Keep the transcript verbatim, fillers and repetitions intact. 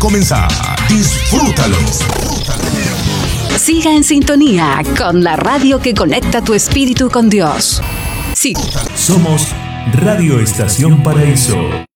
comenzar. Disfrútalo. Siga en sintonía con la radio que conecta tu espíritu con Dios. Sí. Somos Radio Estación Paraíso.